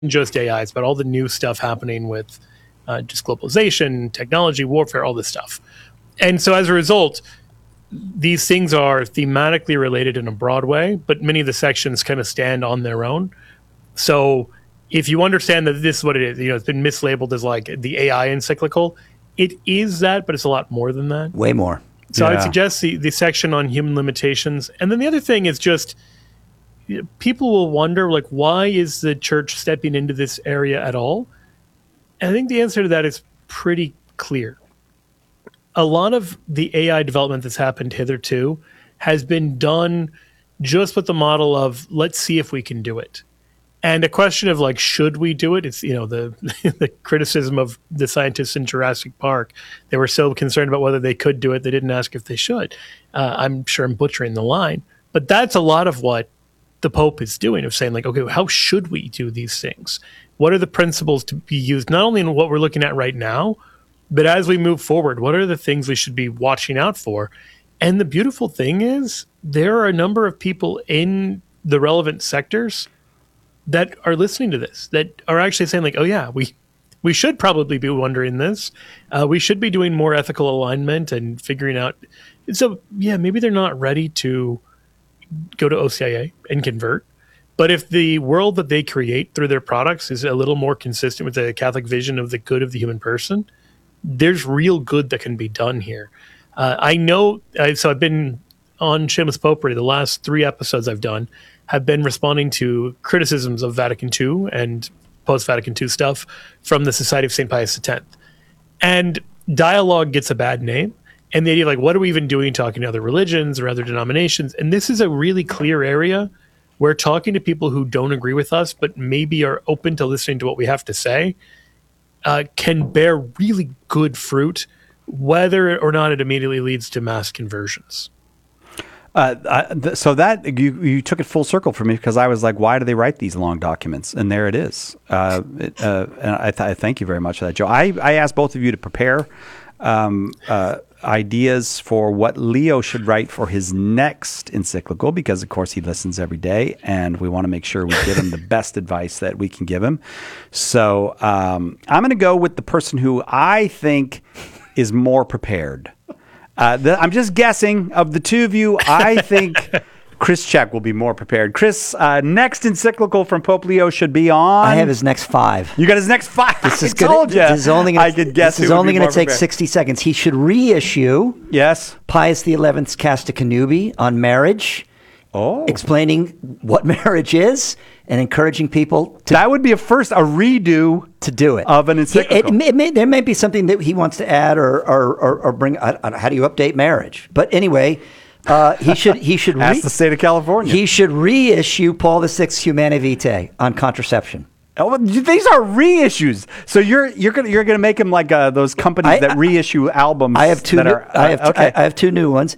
just AI. It's about all the new stuff happening with just globalization, technology, warfare, all this stuff. And so as a result, these things are thematically related in a broad way, but many of the sections kind of stand on their own. So if you understand that this is what it is, it's been mislabeled as like the AI encyclical. It is that, but it's a lot more than that. Way more. So I would suggest the section on human limitations. And then the other thing is just people will wonder, like, why is the church stepping into this area at all? And I think the answer to that is pretty clear. A lot of the AI development that's happened hitherto has been done just with the model of, let's see if we can do it. And a question of like, should we do it? It's, the the criticism of the scientists in Jurassic Park. They were so concerned about whether they could do it, they didn't ask if they should. I'm sure I'm butchering the line, but that's a lot of what the Pope is doing, of saying like, okay, how should we do these things? What are the principles to be used, not only in what we're looking at right now, but as we move forward, what are the things we should be watching out for? And the beautiful thing is there are a number of people in the relevant sectors that are listening to this, that are actually saying like, oh yeah, we should probably be wondering this. We should be doing more ethical alignment and figuring out. So yeah, maybe they're not ready to go to OCIA and convert. But if the world that they create through their products is a little more consistent with the Catholic vision of the good of the human person, there's real good that can be done here. I know, so I've been on Shameless Popery, the last 3 episodes I've done have been responding to criticisms of Vatican II and post-Vatican II stuff from the Society of St. Pius X. And dialogue gets a bad name. And the idea of like, what are we even doing talking to other religions or other denominations? And this is a really clear area where talking to people who don't agree with us, but maybe are open to listening to what we have to say, can bear really good fruit, whether or not it immediately leads to mass conversions. So that you took it full circle for me, because I was like, why do they write these long documents? And there it is. And I thank you very much for that, Joe. I asked both of you to prepare ideas for what Leo should write for his next encyclical, because of course he listens every day, and we want to make sure we give him the best advice that we can give him. So I'm going to go with the person who I think is more prepared. I'm just guessing. Of the two of you, I think Chris Check will be more prepared. Chris, next encyclical from Pope Leo should be on... I have his next 5. You got his next 5? This is told you. This is only I could guess. This is only going to take 60 seconds. He should reissue Pius XI's Casta Connubii on marriage, explaining what marriage is and encouraging people to... That would be a redo to do it of an encyclical. There may be something that he wants to add or bring. How do you update marriage? But anyway... he should ask the state of California. He should reissue Paul VI's Humanae Vitae on contraception. Oh, these are reissues. So you're gonna make him like those companies that reissue albums. I have two. I have 2 new ones.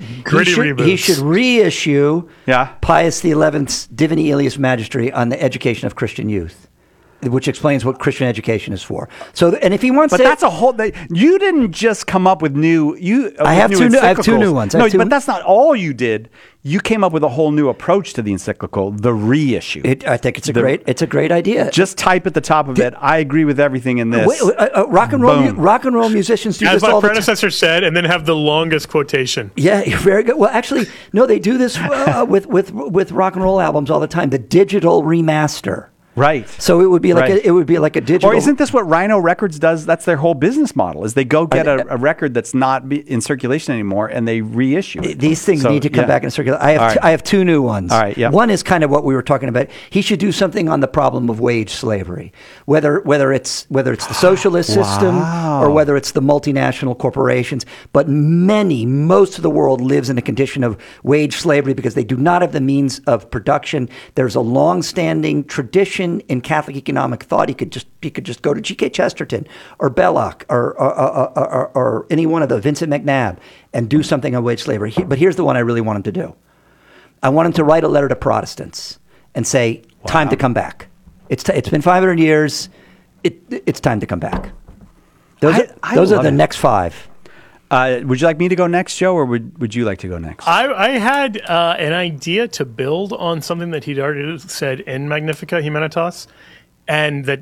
He should reissue Pius XI's Divini Ilius Magistri on the education of Christian youth, which explains what Christian education is for. So, and if he wants, but that's a whole. You didn't just come up with new. I have 2 new ones. But that's not all you did. You came up with a whole new approach to the encyclical, the reissue. I think it's a great idea. Just type at the top of it. I agree with everything in this. Rock and roll musicians do this all the time. As my predecessor said, and then have the longest quotation. Yeah, very good. Well, actually, no, they do this with rock and roll albums all the time. The digital remaster. Right. So it would be like a digital. Or isn't this what Rhino Records does? That's their whole business model. Is they go get a record that's not in circulation anymore and they reissue it. These things need to come back in circulation. I have 2 new ones. All right. Yeah. One is kind of what we were talking about. He should do something on the problem of wage slavery, whether it's the socialist system or whether it's the multinational corporations. But most of the world lives in a condition of wage slavery because they do not have the means of production. There's a long-standing tradition in Catholic economic thought. He could just go to G.K. Chesterton or Belloc or any one of the Vincent McNabb and do something on wage slavery. But here's the one I really want him to do. I want him to write a letter to Protestants and say, time to come back. It's been 500 years. It's time to come back. Those are the next 5. Would you like me to go next, Joe, or would you like to go next? I had an idea to build on something that he'd already said in Magnificat Humanitas, and that